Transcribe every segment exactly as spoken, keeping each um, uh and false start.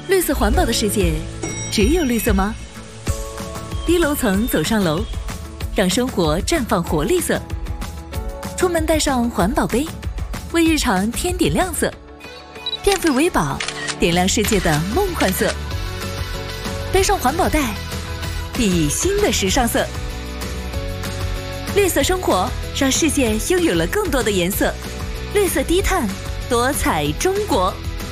绿色环保的世界，只有绿色吗？低楼层走上楼，让生活绽放活力色。出门带上环保杯，为日常添点亮色。变废为宝，点亮世界的梦幻色。背上环保袋，熠熠新的时尚色。绿色生活，让世界拥有了更多的颜色。绿色低碳，多彩中国。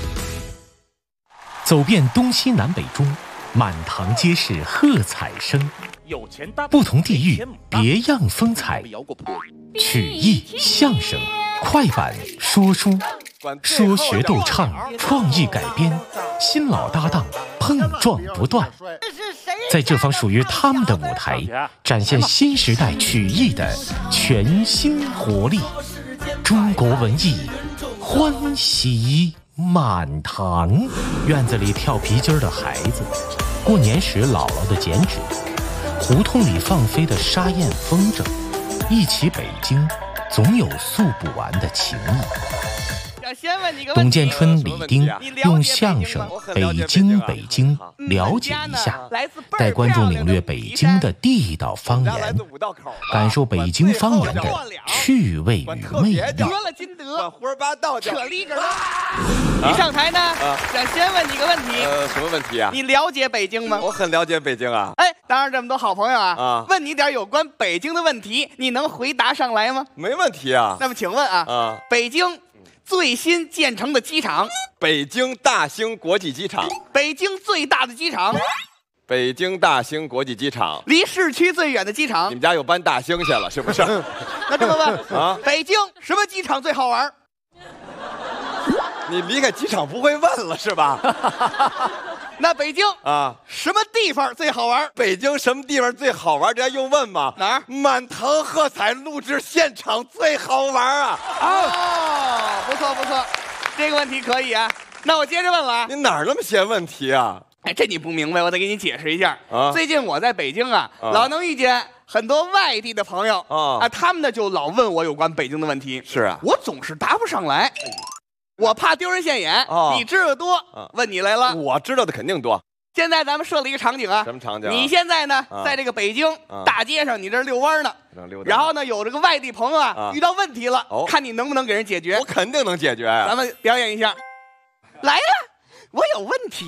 走遍东西南北中，满堂皆是喝彩声。不同地域，别样风采。曲艺、相声、快板、说书，说学逗唱，创意改编，新老搭档碰撞不断。在这方属于他们的舞台，展现新时代曲艺的全新活力。中国文艺，欢喜满堂。院子里跳皮筋的孩子，过年时姥姥的剪纸，胡同里放飞的沙燕风筝，一起北京，总有诉不完的情谊。董建春、李丁用相声《北京北京》了解一下，带观众领略北京的地道方言，感受北京方言的趣味与魅力。 得了金德，胡说八道，扯离着。你上台呢，想先问你个问题。 呃，什么问题啊？ 你了解北京吗？ 我很了解北京啊。 哎，当然这么多好朋友啊， 啊， 问你点有关北京的问题，你能回答上来吗？ 没问题啊。 那么请问啊， 啊， 北京最新建成的机场， 北京大兴国际机场。 北京最大的机场， 北京大兴国际机场。 离市区最远的机场。 你们家又搬大兴去了是不是？ 那这么问啊， 北京什么机场最好玩？ 你离开机场不会问了是吧？ 那北京啊， 什么地方最好玩？ 北京什么地方最好玩？这还用问吗？ 哪儿？ 满堂喝彩录制现场最好玩啊！ 哦，不错不错，这个问题可以啊。那我接着问了啊。 你哪儿那么些问题啊？ 哎，这你不明白，我得给你解释一下。 啊， 最近我在北京啊， 啊老能遇见很多外地的朋友啊， 啊，他们呢就老问我有关北京的问题。 是啊， 我总是答不上来。我怕丢人现眼， 哦， 你知道多， 啊， 问你来了。 我知道的肯定多。 现在咱们设了一个场景啊， 什么场景啊？ 你现在呢， 啊， 在这个北京， 啊，大街上，你这遛弯呢， 溜达， 然后呢，有这个外地朋友啊， 啊遇到问题了， 哦， 看你能不能给人解决。 我肯定能解决呀。 咱们表演一下，来了，我有问题。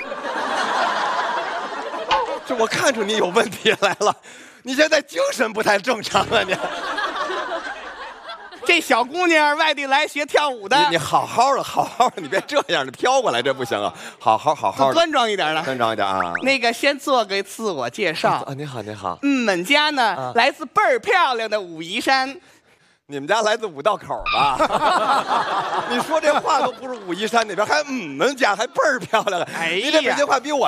这我看出你有问题来了，你现在精神不太正常啊你。 这小姑娘外地来学跳舞的， 你你好好的，好好的，你别这样的飘过来，这不行啊！好好好好的， 端庄一点的， 端庄一点啊。 那个先做个自我介绍啊，你好，你好。 嗯，们家呢， 啊， 来自倍儿漂亮的武夷山。 你们家来自五道口吧？你说这话都不是武夷山那边，还嗯们家还倍儿漂亮。 哎呀， 你这北京话比我